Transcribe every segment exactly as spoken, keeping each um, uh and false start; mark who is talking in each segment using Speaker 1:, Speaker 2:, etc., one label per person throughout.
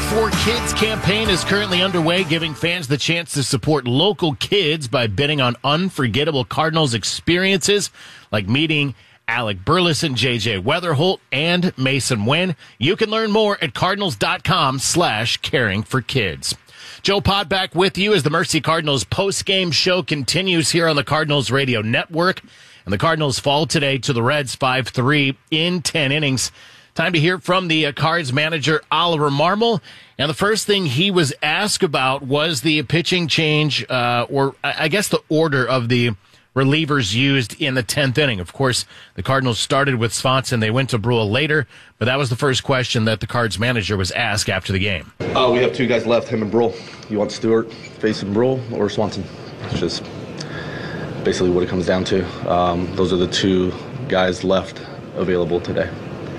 Speaker 1: Uh, we have two guys left, him and Brule. You want Stewart facing Brule or Swanson? It's just basically what it comes down to. Um, those are the two guys left available today.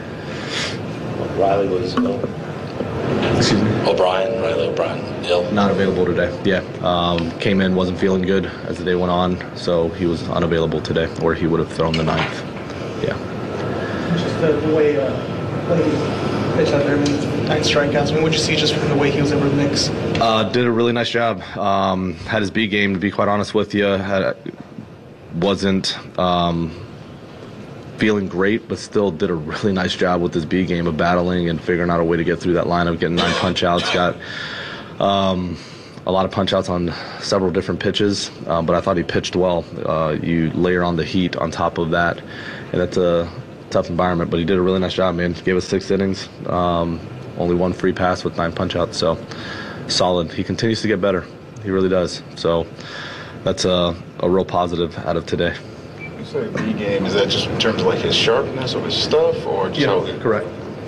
Speaker 2: Riley was ill.
Speaker 1: Excuse me?
Speaker 2: O'Brien, Riley O'Brien, ill.
Speaker 1: Not available today, yeah. Um, came in, wasn't feeling good as the day went on, so he was unavailable today, or he would have thrown the ninth. Yeah.
Speaker 3: Just the, the way uh, when he pitched out there, I mean, nine strikeouts, I mean, what did you see just from the way he was able to mix?
Speaker 1: Uh, did a really nice job. Um, had his B game, to be quite honest with you. Had, wasn't... Um, feeling great, but still did a really nice job with his B game of battling and figuring out a way to get through that lineup, getting nine punch outs, got um, a lot of punch outs on several different pitches, um, but I thought he pitched well. Uh, you layer on the heat on top of that, and that's a tough environment, but he did a really nice job, man. Gave us six innings, um, only one free pass with nine punch outs, so solid. He continues to get better. He really does. So that's a, a real positive out of today.
Speaker 4: You say B game, is that just in terms of like his sharpness of his stuff, or just
Speaker 1: yeah,
Speaker 4: how,
Speaker 1: correct.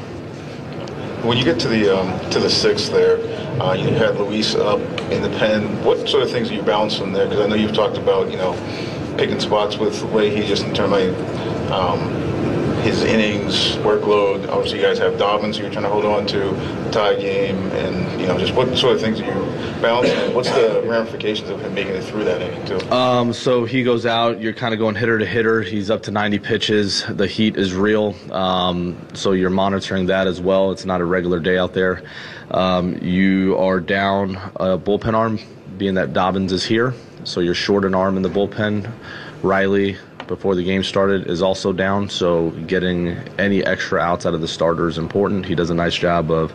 Speaker 4: When you get to the um, to the sixth there, uh, you had Luis up in the pen. What sort of things are you balancing there? Because I know you've talked about, you know, picking spots with the way he just in terms of um, his innings, workload. Obviously, you guys have Dobbins who you're trying to hold on to, tie game, and you know, just what sort of things are you balancing? What's the ramifications of him making it through that inning too?
Speaker 1: Um, so he goes out. You're kind of going hitter to hitter. He's up to ninety pitches. The heat is real, um, so you're monitoring that as well. It's not a regular day out there. Um, you are down a bullpen arm, being that Dobbins is here, so you're short an arm in the bullpen. Riley, before the game started, is also down, so getting any extra outs out of the starter is important. He does a nice job of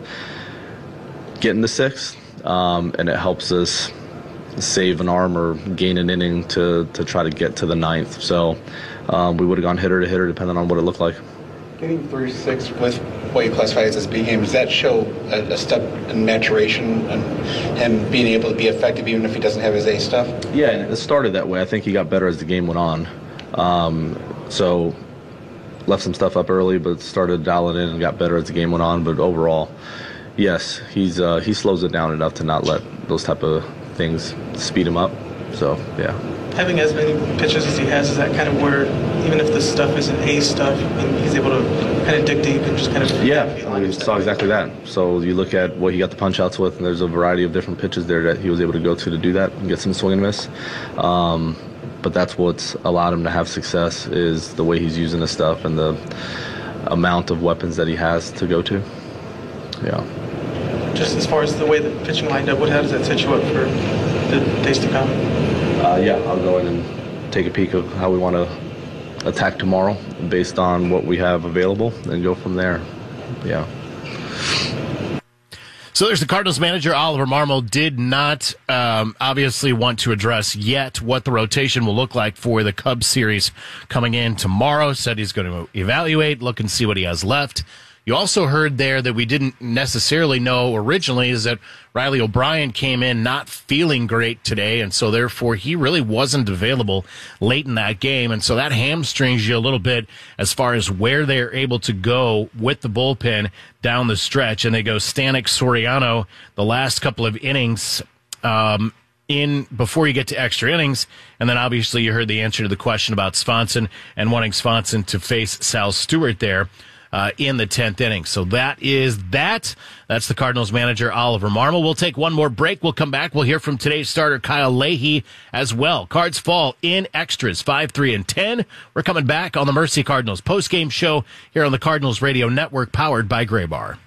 Speaker 1: getting the sixth, um, and it helps us save an arm or gain an inning to, to try to get to the ninth. So um, we would have gone hitter to hitter depending on what it looked like.
Speaker 5: Getting through six with what you classify as his B game, does that show a, a step in maturation and him being able to be effective even if he doesn't have his A stuff?
Speaker 1: Yeah, and it started that way. I think he got better as the game went on. Um, so left some stuff up early, but started dialing in and got better as the game went on. But overall, yes, he's uh, he slows it down enough to not let those type of things speed him up. So, yeah.
Speaker 3: Having as many pitches as he has, is that kind of where, even if the stuff isn't A stuff, and he's able to kind of dictate and just kind of...
Speaker 1: Yeah, we saw exactly that. So you look at what he got the punch-outs with, and there's a variety of different pitches there that he was able to go to to do that and get some swing and miss. Um, but that's what's allowed him to have success, is the way he's using the stuff and the amount of weapons that he has to go to. Yeah.
Speaker 3: Just as far as the way the pitching lined up, what how does that set you up for the days to come?
Speaker 1: Uh, yeah, I'll go in and take a peek of how we want to attack tomorrow based on what we have available and go from there. Yeah.
Speaker 6: So there's the Cardinals manager, Oliver Marmol, did not um, obviously want to address yet what the rotation will look like for the Cubs series coming in tomorrow. Said he's going to evaluate, look and see what he has left. You also heard there that we didn't necessarily know originally is that Riley O'Brien came in not feeling great today, and so therefore he really wasn't available late in that game, and so that hamstrings you a little bit as far as where they're able to go with the bullpen down the stretch, and they go Stanek, Soriano the last couple of innings um, in before you get to extra innings, and then obviously you heard the answer to the question about Swanson and wanting Swanson to face Sal Stewart there. Uh, in the tenth inning. So that is that. That's the Cardinals manager, Oliver Marmol. We'll take one more break. We'll come back. We'll hear from today's starter, Kyle Leahy, as well. Cards fall in extras, five, three, and ten. We're coming back on the Mercy Cardinals postgame show here on the Cardinals Radio Network, powered by Graybar.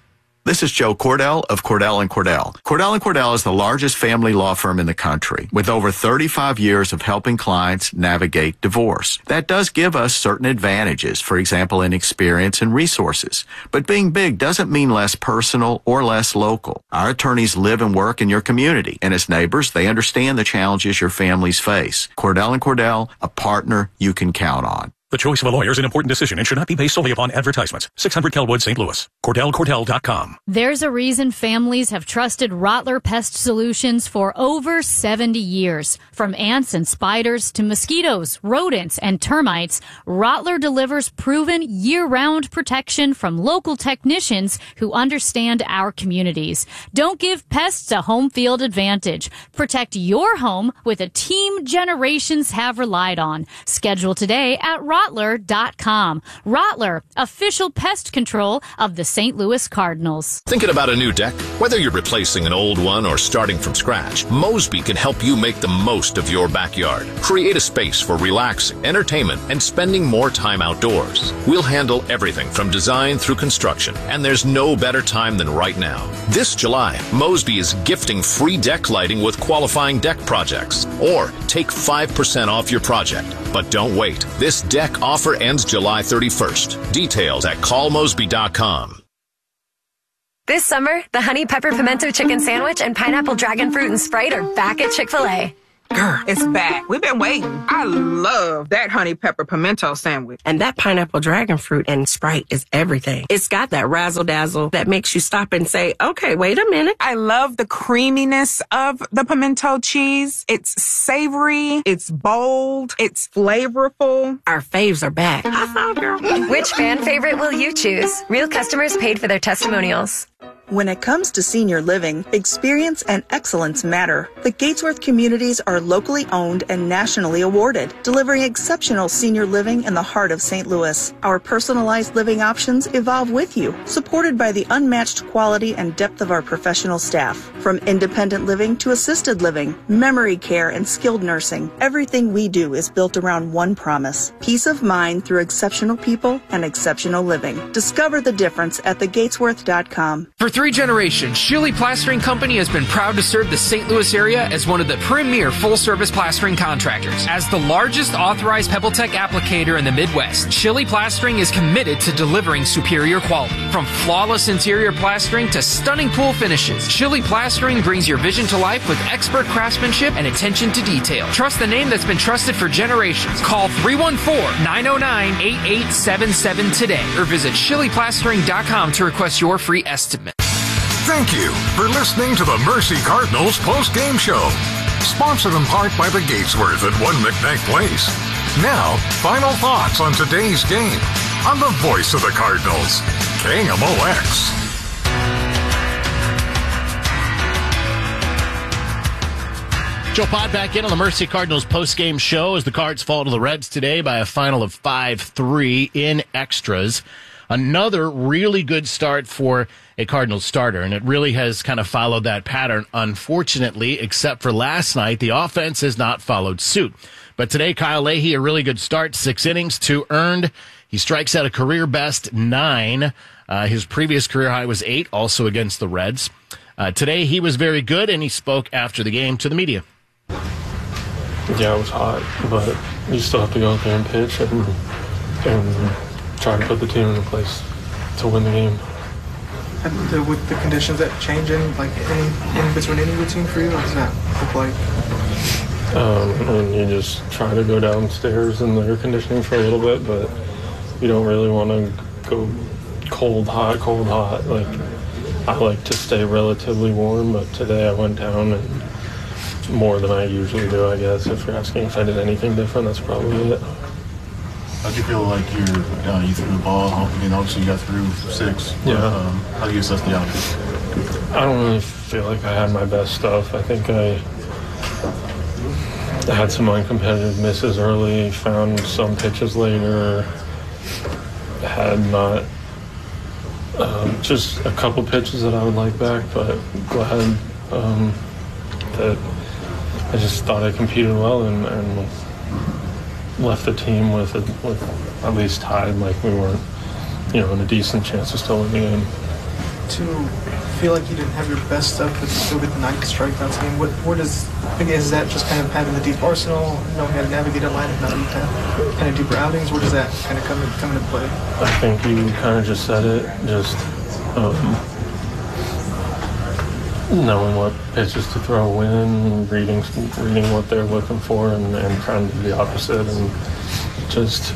Speaker 7: This is Joe Cordell of Cordell and Cordell. Cordell and Cordell is the largest family law firm in the country with over thirty-five years of helping clients navigate divorce. That does give us certain advantages, for example, in experience and resources. But being big doesn't mean less personal or less local. Our attorneys live and work in your community, and as neighbors, they understand the challenges your families face. Cordell and Cordell, a partner you can count on.
Speaker 8: The choice of a lawyer is an important decision and should not be based solely upon advertisements. six hundred Kelwood, Saint Louis. Cordell Cordell dot com.
Speaker 9: There's a reason families have trusted Rottler Pest Solutions for over seventy years. From ants and spiders to mosquitoes, rodents, and termites, Rottler delivers proven year-round protection from local technicians who understand our communities. Don't give pests a home field advantage. Protect your home with a team generations have relied on. Schedule today at Rottler dot com. Rottler, official pest control of the Saint Louis Cardinals.
Speaker 10: Thinking about a new deck? Whether you're replacing an old one or starting from scratch, Mosby can help you make the most of your backyard. Create a space for relaxing, entertainment, and spending more time outdoors. We'll handle everything from design through construction, and there's no better time than right now. This July, Mosby is gifting free deck lighting with qualifying deck projects. Or take five percent off your project. But don't wait. This deck offer ends July thirty-first. Details at call mosby dot com.
Speaker 11: This summer, the Honey Pepper Pimento Chicken Sandwich and Pineapple Dragon Fruit and Sprite are back at Chick-fil-A.
Speaker 12: Girl, it's back. We've been waiting. I love that honey pepper pimento sandwich.
Speaker 13: And that pineapple dragon fruit and Sprite is everything. It's got that razzle dazzle that makes you stop and say, okay, wait a minute.
Speaker 12: I love the creaminess of the pimento cheese. It's savory. It's bold. It's flavorful.
Speaker 13: Our faves are back. I found girl.
Speaker 11: Which fan favorite will you choose? Real customers paid for their testimonials.
Speaker 14: When it comes to senior living, experience and excellence matter. The Gatesworth communities are locally owned and nationally awarded, delivering exceptional senior living in the heart of Saint Louis. Our personalized living options evolve with you, supported by the unmatched quality and depth of our professional staff. From independent living to assisted living, memory care, and skilled nursing, everything we do is built around one promise: peace of mind through exceptional people and exceptional living. Discover the difference at the gatesworth dot com.
Speaker 15: For three generations, Shilly Plastering Company has been proud to serve the Saint Louis area as one of the premier full-service plastering contractors. As the largest authorized PebbleTech applicator in the Midwest, Shilly Plastering is committed to delivering superior quality. From flawless interior plastering to stunning pool finishes, Shilly Plastering brings your vision to life with expert craftsmanship and attention to detail. Trust the name that's been trusted for generations. Call three one four, nine oh nine, eight eight seven seven today or visit shilly plastering dot com to request your free estimate.
Speaker 16: Thank you for listening to the Mercy Cardinals post-game show. Sponsored in part by the Gatesworth at One McKnight Place. Now, final thoughts on today's game on the voice of the Cardinals, K M O X.
Speaker 6: Joe Pod back in on the Mercy Cardinals post-game show as the Cards fall to the Reds today by a final of five three in extras. Another really good start for a Cardinals starter, and it really has kind of followed that pattern. Unfortunately, except for last night, the offense has not followed suit. But today, Kyle Leahy, a really good start, six innings, two earned. He strikes out a career-best nine. Uh, his previous career high was eight, also against the Reds. Uh, today, he was very good, and he spoke after the game to the media.
Speaker 17: Yeah, it was hot, but you still have to go out there and pitch and, and try to put the team in a place to win the game.
Speaker 3: And the, with the conditions that change in, like any in between any routine for you, what does that look like?
Speaker 17: Um, and you just try to go downstairs in the air conditioning for a little bit, but you don't really want to go cold, hot, cold, hot. Like, I like to stay relatively warm, but today I went down and more than I usually do, I guess. If you're asking if I did anything different, that's probably it.
Speaker 4: How do you feel like you're, uh, you threw the ball? I mean, obviously you got through six.
Speaker 17: Yeah.
Speaker 4: But, um, how do you assess the outcome?
Speaker 17: I don't really feel like I had my best stuff. I think I had some uncompetitive misses early, found some pitches later, had not um, just a couple pitches that I would like back, but glad um, that I just thought I competed well and, and left the team with, a, with at least tied, like we weren't, you know, in a decent chance to still win the game.
Speaker 3: To feel like you didn't have your best stuff, but you still get the nine strikeouts? I mean, what, where does, I guess, is that just kind of having the deep arsenal, knowing how to navigate a lineup, now that you've had kind of deeper outings? Where does that kind of come, in, come into play?
Speaker 17: I think you kind of just said it, just um, knowing what pitches to throw in, reading reading what they're looking for, and, and trying to do the opposite, and just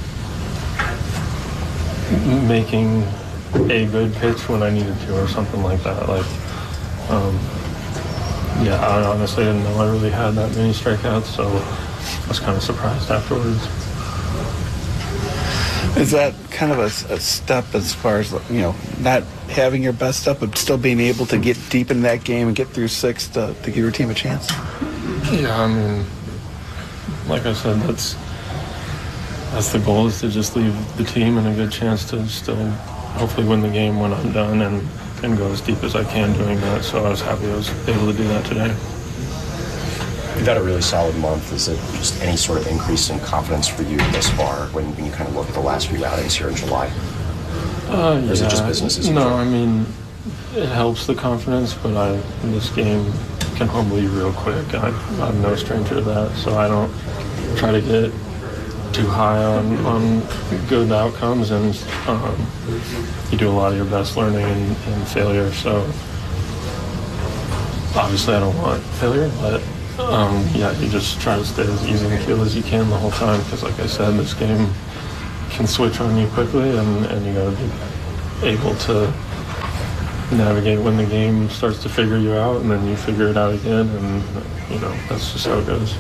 Speaker 17: making a good pitch when I needed to, or something like that. Like, um, yeah, I honestly didn't know I really had that many strikeouts, so I was kind of surprised afterwards.
Speaker 18: Is that kind of a, a step as far as, you know, not having your best stuff, but still being able to get deep in that game and get through six to, to give your team a chance?
Speaker 17: Yeah, I mean, like I said, that's that's the goal, is to just leave the team in a good chance to still hopefully win the game when I'm done, and, and go as deep as I can doing that. So I was happy I was able to do that today.
Speaker 19: You've had a really solid month. Is it just any sort of increase in confidence for you thus far when, when you kind of look at the last few outings here in July?
Speaker 17: Uh,
Speaker 19: or is
Speaker 17: yeah.
Speaker 19: it just business as usual?
Speaker 17: No, I mean, it helps the confidence, but I this game can humble you real quick. I, I'm no stranger to that, so I don't try to get too high on, on good outcomes, and um, you do a lot of your best learning in, in failure. So obviously I don't want failure, but um, yeah, you just try to stay as even keel as you can the whole time, because like I said, this game can switch on you quickly, and, and you got to be able to navigate when the game starts to figure you out, and then you figure it out again, and you know, that's just how it goes.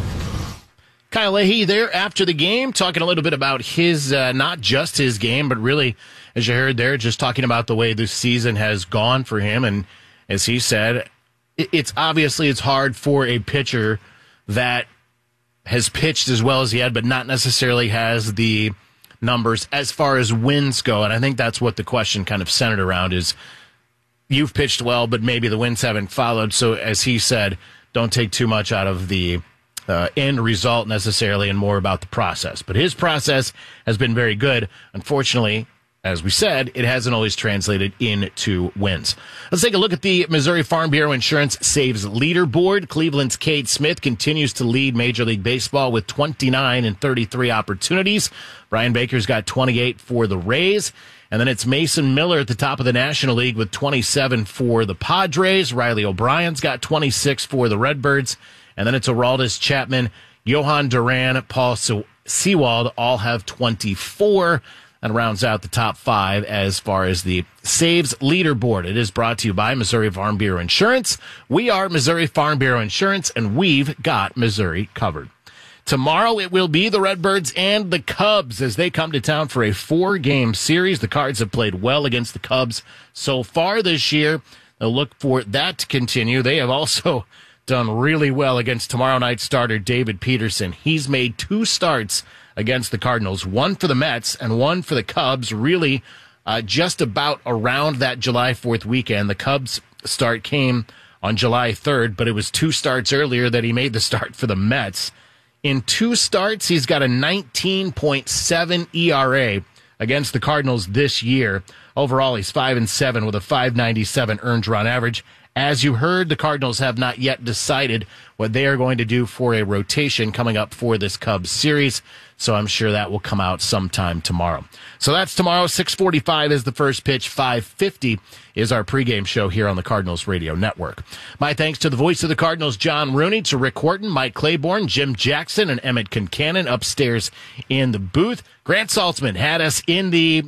Speaker 6: Kyle Leahy there after the game, talking a little bit about his, uh, not just his game, but really, as you heard there, just talking about the way this season has gone for him. And as he said, it's obviously it's hard for a pitcher that has pitched as well as he had, but not necessarily has the numbers as far as wins go. And I think that's what the question kind of centered around is, you've pitched well, but maybe the wins haven't followed. So as he said, don't take too much out of the Uh, end result necessarily, and more about the process. But his process has been very good. Unfortunately, as we said, it hasn't always translated into wins. Let's take a look at the Missouri Farm Bureau Insurance Saves Leaderboard. Cleveland's Cade Smith continues to lead Major League Baseball with twenty-nine and thirty-three opportunities. Brian Baker's got twenty-eight for the Rays. And then it's Mason Miller at the top of the National League with twenty-seven for the Padres. Riley O'Brien's got twenty-six for the Redbirds. And then it's Aroldis Chapman, Johan Duran, Paul Sewald all have twenty-four, and rounds out the top five as far as the Saves Leaderboard. It is brought to you by Missouri Farm Bureau Insurance. We are Missouri Farm Bureau Insurance, and we've got Missouri covered. Tomorrow it will be the Redbirds and the Cubs as they come to town for a four-game series. The Cards have played well against the Cubs so far this year. They'll look for that to continue. They have also done really well against tomorrow night starter David Peterson. He's made two starts against the Cardinals, one for the Mets and one for the Cubs, really uh, just about around that July fourth weekend. The Cubs start came on July third, but it was two starts earlier that he made the start for the Mets. In two starts, he's got a nineteen point seven E R A against the Cardinals this year. Overall, he's five and seven with a five ninety-seven earned run average. As you heard, the Cardinals have not yet decided what they are going to do for a rotation coming up for this Cubs series, so I'm sure that will come out sometime tomorrow. So that's tomorrow. six forty-five is the first pitch. five fifty is our pregame show here on the Cardinals Radio Network. My thanks to the voice of the Cardinals, John Rooney, to Rick Horton, Mike Claiborne, Jim Jackson, and Emmett Concannon upstairs in the booth. Grant Saltzman had us in the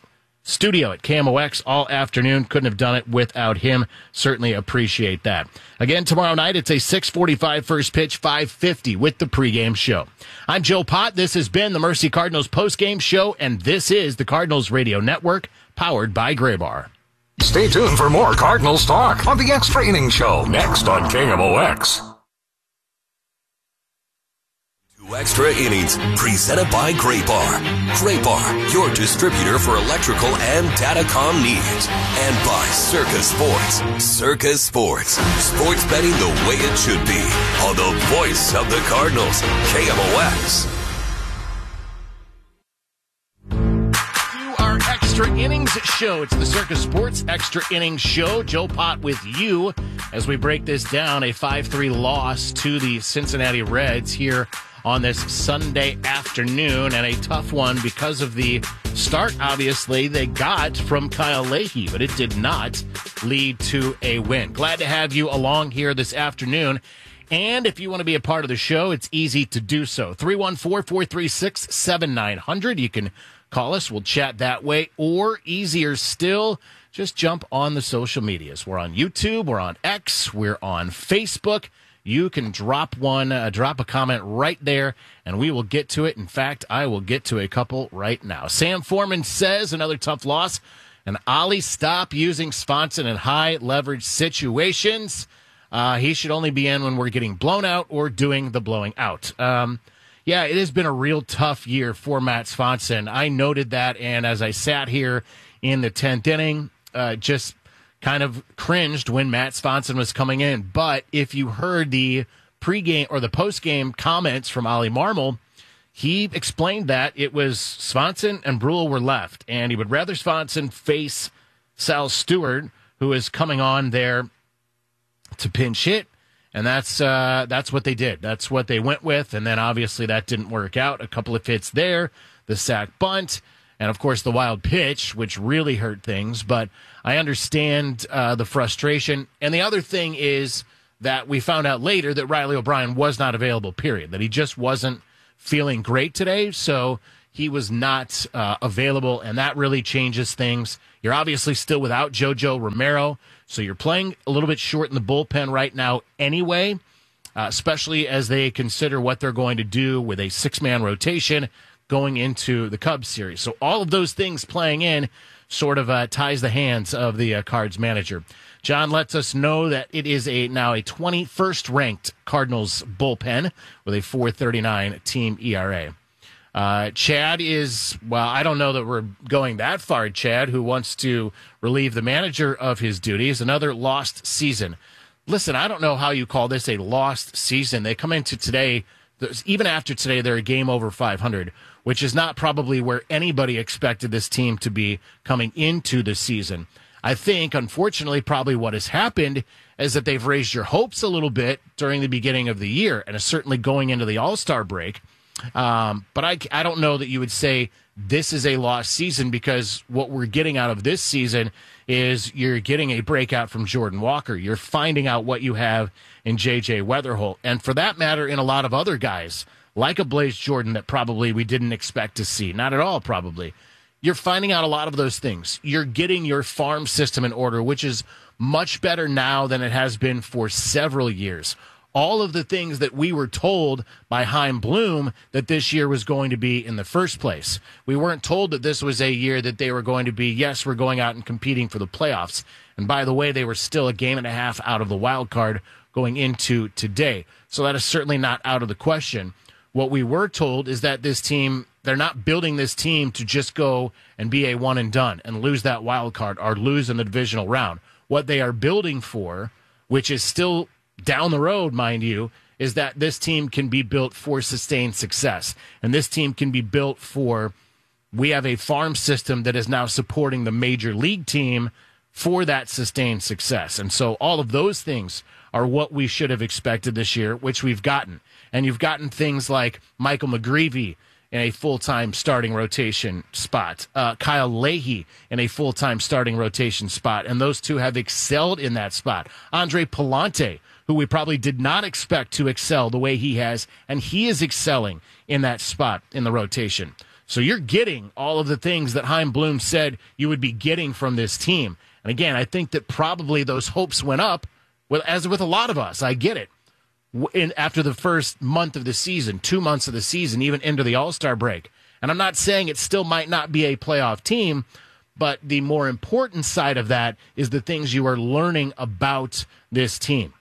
Speaker 6: studio at K M O X all afternoon. Couldn't have done it without him. Certainly appreciate that. Again, tomorrow night, it's a six forty-five first pitch, five fifty with the pregame show. I'm Joe Pott. This has been the Mercy Cardinals postgame show, and this is the Cardinals Radio Network, powered by Graybar.
Speaker 16: Stay tuned for more Cardinals talk on the Extra Innings Show, next on K M O X.
Speaker 20: Extra Innings, presented by Graybar. Graybar, your distributor for electrical and datacom needs. And by Circa Sports. Circa Sports. Sports betting the way it should be. On the voice of the Cardinals, K M O X.
Speaker 6: You are X Extra Innings Show. It's the Circus Sports Extra Innings Show. Joe Pott with you as we break this down. A five three loss to the Cincinnati Reds here on this Sunday afternoon, and a tough one because of the start, obviously, they got from Kyle Leahy, but it did not lead to a win. Glad to have you along here this afternoon. And if you want to be a part of the show, it's easy to do so. three one four, four three six, seven nine zero zero. You can call us. We'll chat that way. Or easier still, just jump on the social medias. We're on YouTube. We're on X. We're on Facebook. You can drop one, uh, drop a comment right there, and we will get to it. In fact, I will get to a couple right now. Sam Foreman says another tough loss. And Ollie, stop using Swanson in high leverage situations. Uh, he should only be in when we're getting blown out or doing the blowing out. Um, yeah, it has been a real tough year for Matt Swanson. I noted that, and as I sat here in the tenth inning, uh, just kind of cringed when Matt Swanson was coming in. But if you heard the pregame or the postgame comments from Ollie Marmol, he explained that it was Swanson and Brule were left, and he would rather Swanson face Sal Stewart, who is coming on there to pinch hit, and that's uh, that's what they did. That's what they went with, and then obviously that didn't work out. A couple of hits there, the sack bunt, and of course the wild pitch, which really hurt things. But I understand uh, the frustration. And the other thing is that we found out later that Riley O'Brien was not available, period, that he just wasn't feeling great today, so he was not uh, available, and that really changes things. You're obviously still without JoJo Romero, so you're playing a little bit short in the bullpen right now anyway, uh, especially as they consider what they're going to do with a six-man rotation going into the Cubs series. So all of those things playing in sort of uh, ties the hands of the uh, Cards manager. John lets us know that it is a now a twenty-first ranked Cardinals bullpen with a four thirty-nine team E R A. Uh, Chad is, well, I don't know that we're going that far, Chad, who wants to relieve the manager of his duties. Another lost season. Listen, I don't know how you call this a lost season. They come into today, even after today, they're a game over five hundred, which is not probably where anybody expected this team to be coming into the season. I think, unfortunately, probably what has happened is that they've raised your hopes a little bit during the beginning of the year, and is certainly going into the All-Star break. Um, but I, I don't know that you would say this is a lost season, because what we're getting out of this season is you're getting a breakout from Jordan Walker. You're finding out what you have in J J Weatherholt. And for that matter, in a lot of other guys, like a Blaze Jordan that probably we didn't expect to see. Not at all, probably. You're finding out a lot of those things. You're getting your farm system in order, which is much better now than it has been for several years. All of the things that we were told by Chaim Bloom that this year was going to be in the first place. We weren't told that this was a year that they were going to be, yes, we're going out and competing for the playoffs. And by the way, they were still a game and a half out of the wild card going into today. So that is certainly not out of the question. What we were told is that this team, they're not building this team to just go and be a one and done and lose that wild card or lose in the divisional round. What they are building for, which is still down the road, mind you, is that this team can be built for sustained success. And this team can be built for, we have a farm system that is now supporting the major league team for that sustained success. And so all of those things are what we should have expected this year, which we've gotten. And you've gotten things like Michael McGreevy in a full-time starting rotation spot, uh, Kyle Leahy in a full-time starting rotation spot, and those two have excelled in that spot. Andre Palante, who we probably did not expect to excel the way he has, and he is excelling in that spot in the rotation. So you're getting all of the things that Chaim Bloom said you would be getting from this team. And again, I think that probably those hopes went up, well, as with a lot of us. I get it. In, after the first month of the season, two months of the season, even into the All-Star break. And I'm not saying it still might not be a playoff team, but the more important side of that is the things you are learning about this team.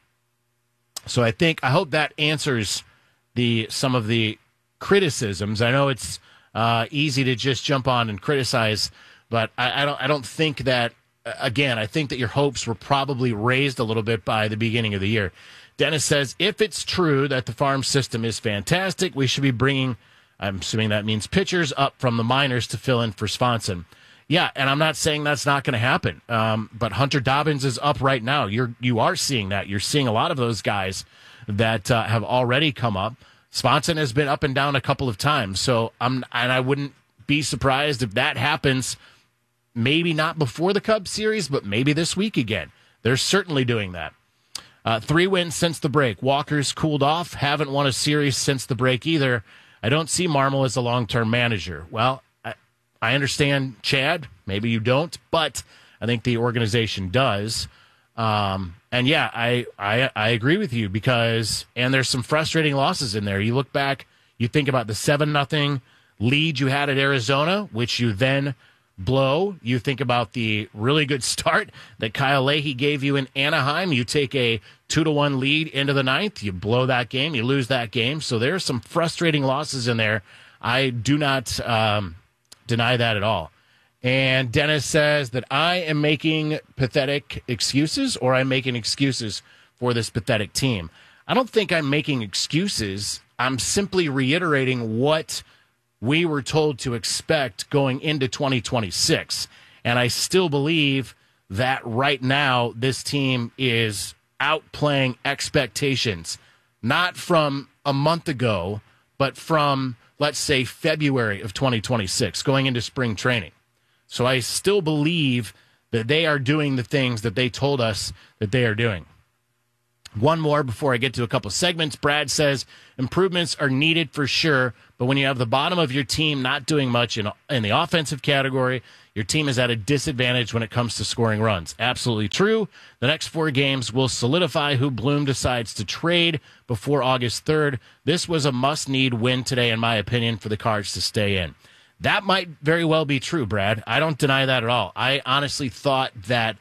Speaker 6: So I think, I hope that answers the some of the criticisms. I know it's uh, easy to just jump on and criticize, but I, I don't I don't think that, again, I think that your hopes were probably raised a little bit by the beginning of the year. Dennis says, if it's true that the farm system is fantastic, we should be bringing, I'm assuming that means pitchers, up from the minors to fill in for Swanson. Yeah, and I'm not saying that's not going to happen. Um, but Hunter Dobbins is up right now. You're you are seeing that. You're seeing a lot of those guys that uh, have already come up. Swanson has been up and down a couple of times. So I'm and I wouldn't be surprised if that happens. Maybe not before the Cubs series, but maybe this week again. They're certainly doing that. Uh, three wins since the break. Walker's cooled off. Haven't won a series since the break either. I don't see Marmol as a long-term manager. Well, I, I understand Chad. Maybe you don't, but I think the organization does. Um, and yeah, I, I I agree with you because, and there's some frustrating losses in there. You look back, you think about the seven nothing lead you had at Arizona, which you then blow. You think about the really good start that Kyle Leahy gave you in Anaheim. You take a two to one lead into the ninth. You blow that game. You lose that game. So there's some frustrating losses in there. I do not um, deny that at all. And Dennis says that I am making pathetic excuses or I'm making excuses for this pathetic team. I don't think I'm making excuses. I'm simply reiterating what we were told to expect going into twenty twenty-six. And I still believe that right now this team is outplaying expectations, not from a month ago, but from, let's say, February of twenty twenty-six, going into spring training. So I still believe that they are doing the things that they told us that they are doing. One more before I get to a couple segments. Brad says improvements are needed for sure, but when you have the bottom of your team not doing much in, in the offensive category, your team is at a disadvantage when it comes to scoring runs. Absolutely true. The next four games will solidify who Bloom decides to trade before August third. This was a must-need win today, in my opinion, for the Cards to stay in. That might very well be true, Brad. I don't deny that at all. I honestly thought that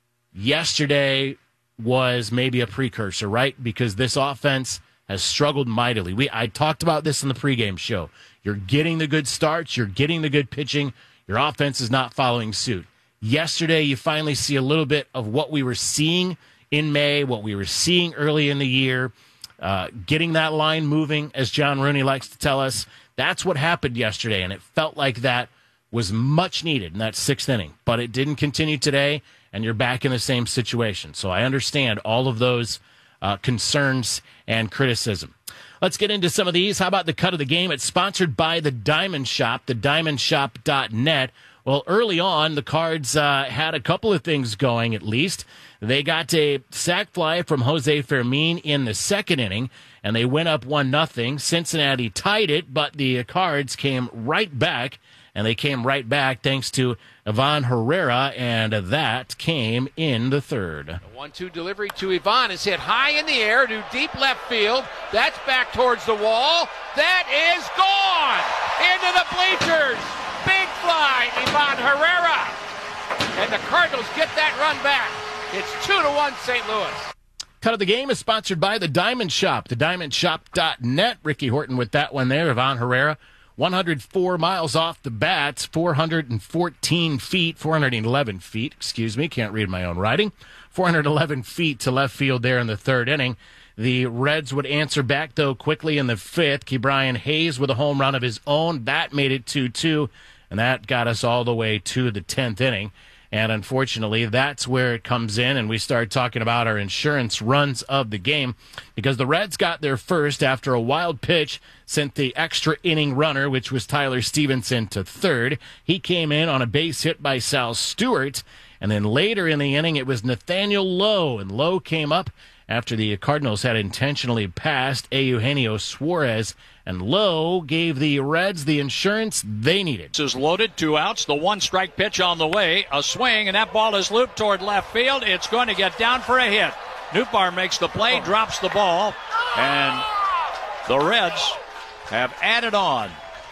Speaker 6: yesterday was maybe a precursor, right? Because this offense has struggled mightily. We I talked about this in the pregame show. You're getting the good starts. You're getting the good pitching. Your offense is not following suit. Yesterday, you finally see a little bit of what we were seeing in May, what we were seeing early in the year, uh, getting that line moving, as John Rooney likes to tell us. That's what happened yesterday, and it felt like that was much needed in that sixth inning. But it didn't continue today, and you're back in the same situation. So I understand all of those uh, concerns and criticism. Let's get into some of these. How about the cut of the game? It's sponsored by the Diamond Shop, the diamond shop dot net. Well, early on, the Cards uh, had a couple of things going, at least. They got a sac fly from Jose Fermin in the second inning, and they went up one nothing. Cincinnati tied it, but the Cards came right back, and they came right back thanks to Ivan Herrera, and that came in the third.
Speaker 21: The one two delivery to Ivan is hit high in the air to deep left field. That's back towards the wall. That is gone into the bleachers. Big fly, Ivan Herrera. And the Cardinals get that run back. It's two to one Saint Louis.
Speaker 6: Cut of the game is sponsored by the Diamond Shop, the diamond shop dot net. Ricky Horton with that one there. Ivan Herrera, one hundred four miles off the bat, four hundred fourteen feet, four hundred eleven feet, excuse me, can't read my own writing, four hundred eleven feet to left field there in the third inning. The Reds would answer back, though, quickly in the fifth. Ke'Bryan Hayes with a home run of his own. That made it two two, and that got us all the way to the tenth inning. And unfortunately, that's where it comes in, and we start talking about our insurance runs of the game, because the Reds got their first after a wild pitch sent the extra inning runner, which was Tyler Stevenson, to third. He came in on a base hit by Sal Stewart, and then later in the inning, it was Nathaniel Lowe, and Lowe came up after the Cardinals had intentionally passed Eugenio Suarez, and Lowe gave the Reds the insurance they needed.
Speaker 22: This is loaded, two outs, the one strike pitch on the way, a swing, and that ball is looped toward left field. It's going to get down for a hit. Nootbaar makes the play, drops the ball, and the Reds have added on.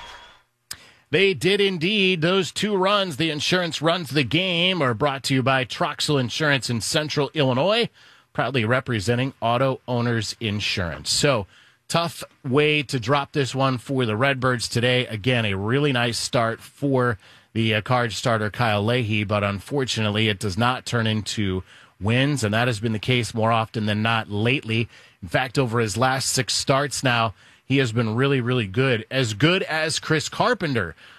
Speaker 6: They did indeed. Those two runs, the insurance runs the game, are brought to you by Troxel Insurance in Central Illinois, proudly representing Auto Owners Insurance. So, tough way to drop this one for the Redbirds today. Again, a really nice start for the uh, Cards starter Kyle Leahy, but unfortunately it does not turn into wins, and that has been the case more often than not lately. In fact, over his last six starts now, he has been really, really good. As good as Chris Carpenter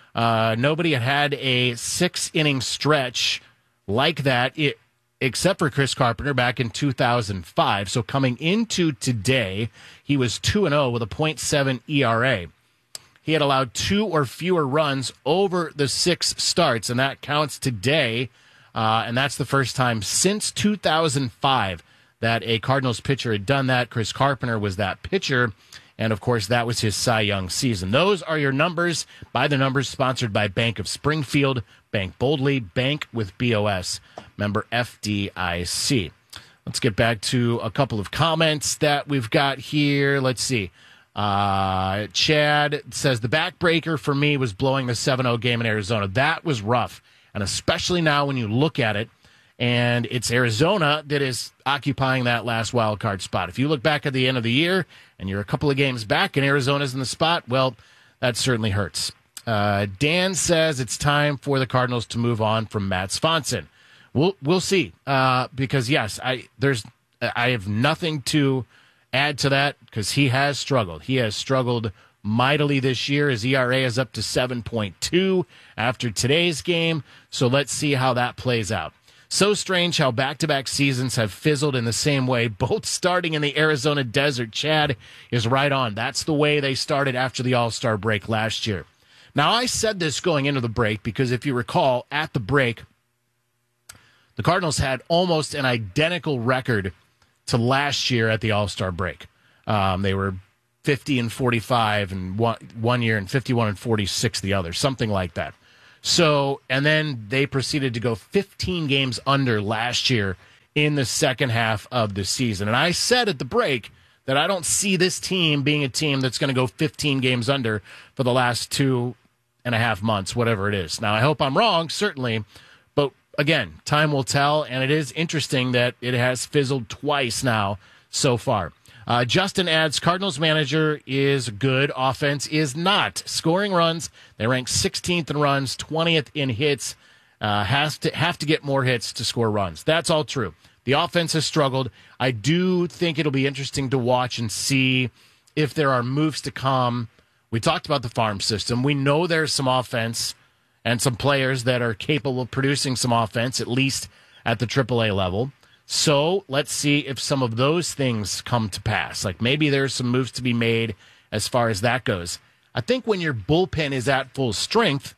Speaker 6: Uh, nobody had had a six-inning stretch like that, it, except for Chris Carpenter back in two thousand five. So coming into today, he was two and oh with a point seven E R A. He had allowed two or fewer runs over the six starts, and that counts today. Uh, and that's the first time since two thousand five that a Cardinals pitcher had done that. Chris Carpenter was that pitcher. And, of course, that was his Cy Young season. Those are your numbers. By the Numbers, sponsored by Bank of Springfield. Bank boldly. Bank with B O S. Member F D I C. Let's get back to a couple of comments that we've got here. Let's see. Uh, Chad says, the backbreaker for me was blowing the seven oh game in Arizona. That was rough. And especially now when you look at it, and it's Arizona that is occupying that last wild card spot. If you look back at the end of the year and you're a couple of games back and Arizona's in the spot, well, that certainly hurts. Uh, Dan says it's time for the Cardinals to move on from Matt Swanson. We'll we'll see. Uh, because yes, I there's I have nothing to add to that because he has struggled. He has struggled mightily this year. His E R A is up to seven point two after today's game. So let's see how that plays out. So strange how back-to-back seasons have fizzled in the same way, both starting in the Arizona desert. Chad is right on. That's the way they started after the All-Star break last year. Now, I said this going into the break because if you recall, at the break, the Cardinals had almost an identical record to last year at the All-Star break. Um, they were fifty and forty-five and one, one year and fifty-one and forty-six the other, something like that. So, and then they proceeded to go fifteen games under last year in the second half of the season. And I said at the break that I don't see this team being a team that's going to go fifteen games under for the last two and a half months, whatever it is. Now, I hope I'm wrong, certainly. But again, time will tell. And it is interesting that it has fizzled twice now so far. Uh, Justin adds, Cardinals manager is good. Offense is not. Scoring runs, they rank sixteenth in runs, twentieth in hits. Uh, has to have to get more hits to score runs. That's all true. The offense has struggled. I do think it'll be interesting to watch and see if there are moves to come. We talked about the farm system. We know there's some offense and some players that are capable of producing some offense, at least at the triple A level. So let's see if some of those things come to pass. Like maybe there's some moves to be made as far as that goes. I think when your bullpen is at full strength,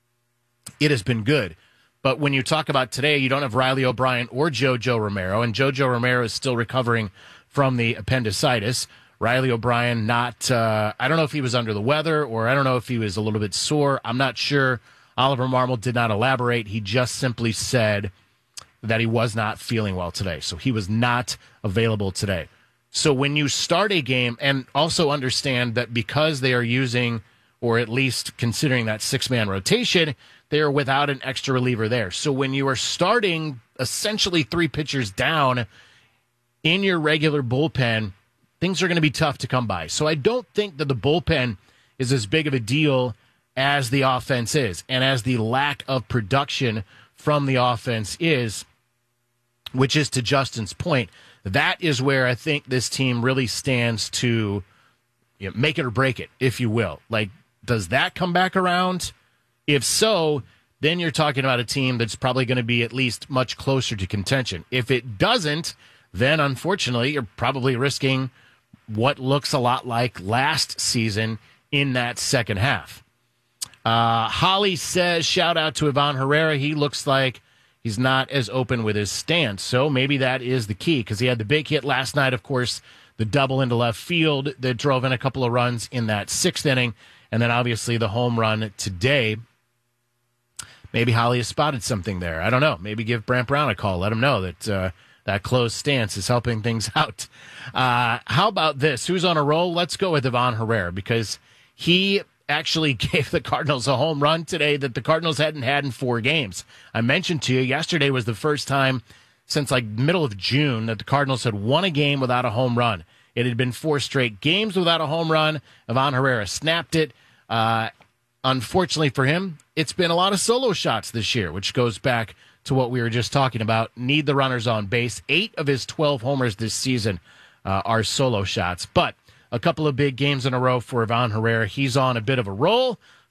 Speaker 6: it has been good. But when you talk about today, you don't have Riley O'Brien or JoJo Romero, and JoJo Romero is still recovering from the appendicitis. Riley O'Brien not, uh, I don't know if he was under the weather or I don't know if he was a little bit sore. I'm not sure. Oliver Marmol did not elaborate. He just simply said that he was not feeling well today. So he was not available today. So when you start a game, and also understand that because they are using, or at least considering that six-man rotation, they are without an extra reliever there. So when you are starting essentially three pitchers down in your regular bullpen, things are going to be tough to come by. So I don't think that the bullpen is as big of a deal as the offense is, and as the lack of production from the offense is, which is to Justin's point. That is where I think this team really stands to, you know, make it or break it, if you will. Like, does that come back around? If so, then you're talking about a team that's probably going to be at least much closer to contention. If it doesn't, then unfortunately you're probably risking what looks a lot like last season in that second half. Uh, Holly says, shout out to Ivan Herrera. He looks like he's not as open with his stance. So maybe that is the key, because he had the big hit last night, of course, the double into left field that drove in a couple of runs in that sixth inning, and then obviously the home run today. Maybe Holly has spotted something there. I don't know. Maybe give Brant Brown a call. Let him know that uh, that closed stance is helping things out. Uh, how about this? Who's on a roll? Let's go with Ivan Herrera, because he actually gave the Cardinals a home run today that the Cardinals hadn't had in four games. I mentioned to you, yesterday was the first time since like middle of June that the Cardinals had won a game without a home run. It had been four straight games without a home run. Ivan Herrera snapped it. Uh, unfortunately for him, it's been a lot of solo shots this year, which goes back to what we were just talking about. Need the runners on base. Eight of his twelve homers this season uh, are solo shots. But a couple of big games in a row for Ivan Herrera. He's on a bit of a roll.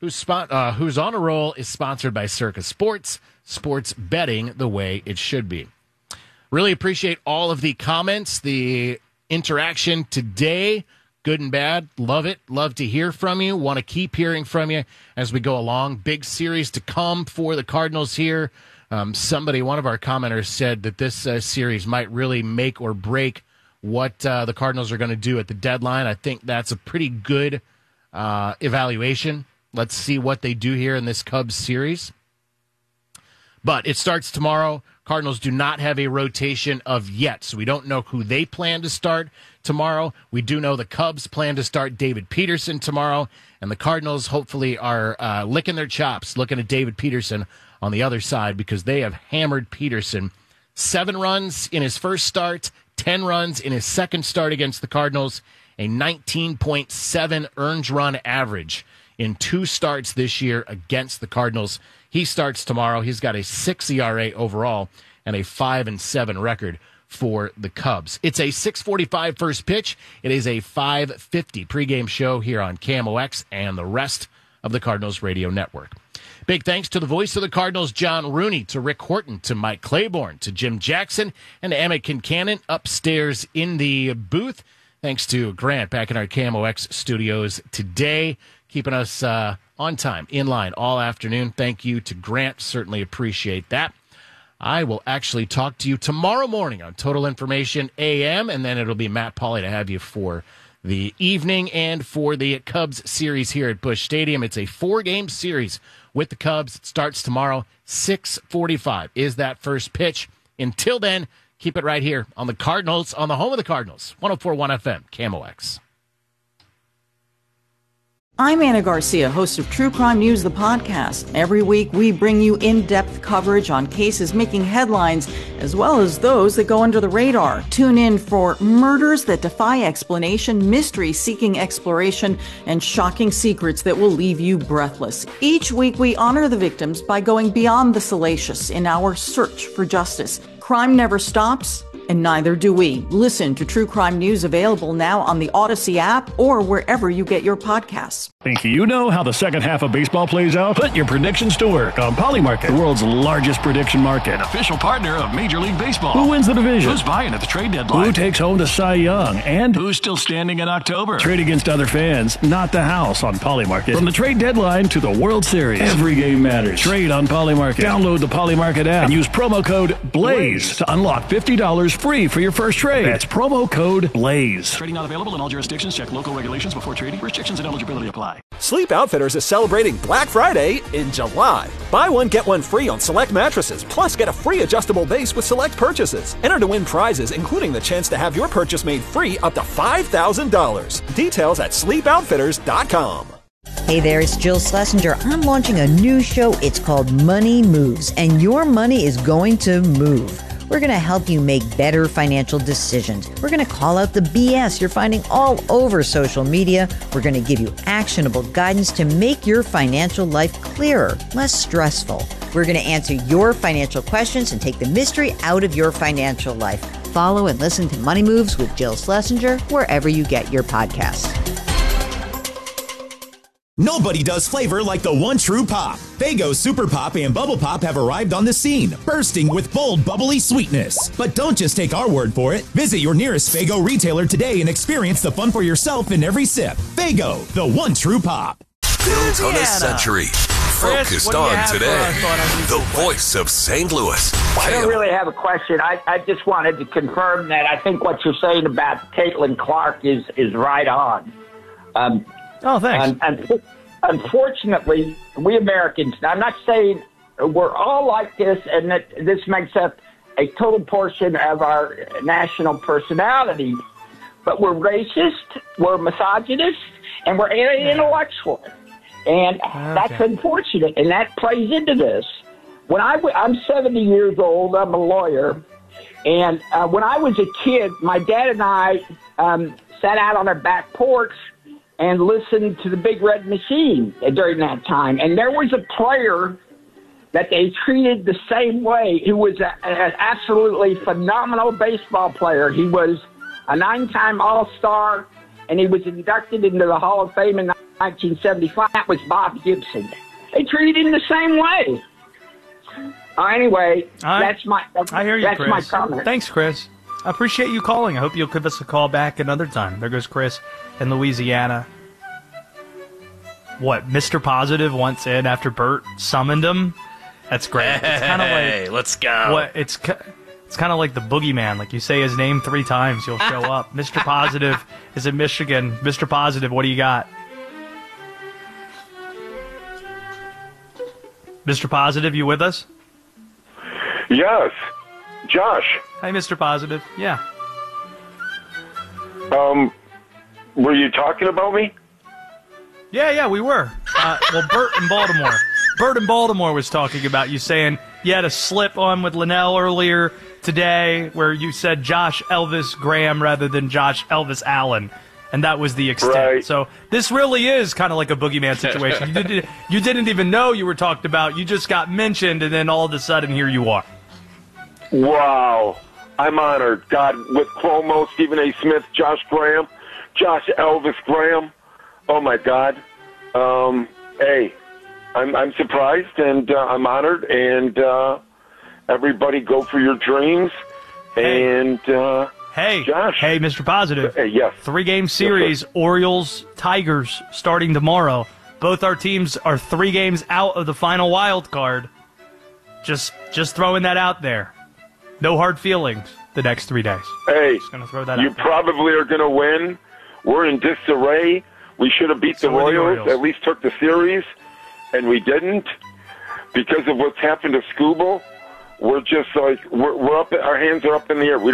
Speaker 6: who's, spot, uh, who's on a roll is sponsored by Circa Sports, sports betting the way it should be. Really appreciate all of the comments, the interaction today, good and bad. Love it. Love to hear from you. Want to keep hearing from you as we go along. Big series to come for the Cardinals here. Um, somebody, one of our commenters said that this uh, series might really make or break what uh, the Cardinals are going to do at the deadline. I think that's a pretty good uh, evaluation. Let's see what they do here in this Cubs series. But it starts tomorrow. Cardinals do not have a rotation of yet, so we don't know who they plan to start tomorrow. We do know the Cubs plan to start David Peterson tomorrow, and the Cardinals hopefully are uh, licking their chops, looking at David Peterson on the other side because they have hammered Peterson. Seven runs in his first start, ten runs in his second start against the Cardinals, a nineteen point seven earned run average in two starts this year against the Cardinals. He starts tomorrow. He's got a six E R A overall and a five and seven record for the Cubs. It's a six forty-five first pitch. It is a five fifty pregame show here on K M O X and the rest of the Cardinals radio network. Big thanks to the voice of the Cardinals, John Rooney, to Rick Horton, to Mike Claiborne, to Jim Jackson, and to Emmett Kincannon upstairs in the booth. Thanks to Grant back in our K M O X studios today, keeping us uh, on time, in line all afternoon. Thank you to Grant. Certainly appreciate that. I will actually talk to you tomorrow morning on Total Information A M, and then it'll be Matt Pauley to have you for the evening and for the Cubs series here at Busch Stadium. It's a four-game series with the Cubs. It starts tomorrow, six forty-five is that first pitch. Until then, keep it right here on the Cardinals, on the home of the Cardinals, one oh four point one F M, K M O X.
Speaker 2: I'm Anna Garcia, host of True Crime News, the podcast. Every week, we bring you in-depth coverage on cases making headlines, as well as those that go under the radar. Tune in for murders that defy explanation, mysteries seeking exploration, and shocking secrets that will leave you breathless. Each week, we honor the victims by going beyond the salacious in our search for justice. Crime never stops, and neither do we. Listen to True Crime News, available now on the Odyssey app or wherever you get your podcasts.
Speaker 5: Think you know how the second half of baseball plays out? Put your predictions to work on Polymarket, the world's largest prediction market.
Speaker 23: Official partner of Major League Baseball.
Speaker 5: Who wins the division?
Speaker 23: Who's buying at the trade deadline?
Speaker 5: Who takes home the Cy Young? And
Speaker 23: who's still standing in October?
Speaker 5: Trade against other fans, not the house on Polymarket. From the trade deadline to the World Series, every game matters. Trade on Polymarket. Download the Polymarket app and use promo code BLAZE to unlock fifty dollars free for your first trade. That's promo code BLAZE.
Speaker 23: Trading not available in all jurisdictions. Check local regulations before trading. Restrictions and eligibility apply.
Speaker 24: Sleep Outfitters is celebrating Black Friday in July. Buy one, get one free on select mattresses, plus get a free adjustable base with select purchases. Enter to win prizes, including the chance to have your purchase made free up to five thousand dollars. Details at sleep outfitters dot com.
Speaker 25: Hey there, it's Jill Schlesinger. I'm launching a new show. It's called Money Moves, and your money is going to move. We're going to help you make better financial decisions. We're going to call out the B S you're finding all over social media. We're going to give you actionable guidance to make your financial life clearer, less stressful. We're going to answer your financial questions and take the mystery out of your financial life. Follow and listen to Money Moves with Jill Schlesinger wherever you get your podcasts.
Speaker 26: Nobody does flavor like the one true pop. Faygo Super Pop and Bubble Pop have arrived on the scene, bursting with bold, bubbly sweetness. But don't just take our word for it. Visit your nearest Faygo retailer today and experience the fun for yourself in every sip. Faygo, the one true pop.
Speaker 20: Built on a century. Focused on today. The voice of Saint Louis.
Speaker 27: I don't really have a question. I, I just wanted to confirm that I think what you're saying about Caitlin Clark is, is right on. Um,
Speaker 6: Oh, thanks.
Speaker 27: And, and unfortunately, we Americans, I'm not saying we're all like this and that this makes up a total portion of our national personality, but we're racist, we're misogynist, and we're anti-intellectual. And okay. That's unfortunate, and that plays into this. When I w- I'm seventy years old, I'm a lawyer, and uh, when I was a kid, my dad and I um, sat out on our back porch and listened to the Big Red Machine during that time. And there was a player that they treated the same way, who was an absolutely phenomenal baseball player. He was a nine-time All-Star, and he was inducted into the Hall of Fame in nineteen seventy-five. That was Bob Gibson. They treated him the same way. Uh, anyway,
Speaker 1: I,
Speaker 27: that's my that's,
Speaker 1: I hear you,
Speaker 27: that's
Speaker 1: Chris.
Speaker 27: my comment.
Speaker 1: Thanks, Chris. I appreciate you calling. I hope you'll give us a call back another time. There goes Chris in Louisiana. What, Mister Positive wants in after Bert summoned him? That's great. It's kind of
Speaker 6: Hey,
Speaker 1: like
Speaker 6: let's go.
Speaker 1: What it's ki- it's kind of like the boogeyman. Like you say his name three times, he'll show up. Mister Positive is in Michigan. Mister Positive, what do you got? Mister Positive, you with us?
Speaker 7: Yes. Josh.
Speaker 1: Hi, Mister Positive. Yeah.
Speaker 7: Um, were you talking about me?
Speaker 1: Yeah, yeah, we were. Uh, well, Bert in Baltimore. Bert in Baltimore was talking about you saying you had a slip on with Linnell earlier today where you said Josh Elvis Graham rather than Josh Elvis Allen. And that was the extent.
Speaker 7: Right.
Speaker 1: So this really is kind of like a boogeyman situation. You, did, you didn't even know you were talked about. You just got mentioned, and then all of a sudden, here you are.
Speaker 7: Wow. I'm honored. God, with Cuomo, Stephen A. Smith, Josh Graham, Josh Elvis Graham. Oh, my God. Um, hey, I'm, I'm surprised, and uh, I'm honored, and uh, everybody go for your dreams.
Speaker 1: Hey.
Speaker 7: And, uh,
Speaker 1: hey,
Speaker 7: Josh.
Speaker 1: Hey, Mister Positive.
Speaker 7: Hey, yes.
Speaker 1: Three-game series,
Speaker 7: Yes,
Speaker 1: Orioles, Tigers, starting tomorrow. Both our teams are three games out of the final wild card. Just, just throwing that out there. No hard feelings the next three days.
Speaker 7: Hey,
Speaker 1: Just gonna throw that
Speaker 7: you
Speaker 1: out there.
Speaker 7: probably are going to win. We're in disarray. We should have beat
Speaker 1: So
Speaker 7: the
Speaker 1: are the
Speaker 7: Royals,
Speaker 1: Orioles.
Speaker 7: at least took the series, and we didn't because of what's happened to Scooble. We're just like, we're, we're up, our hands are up in the air. We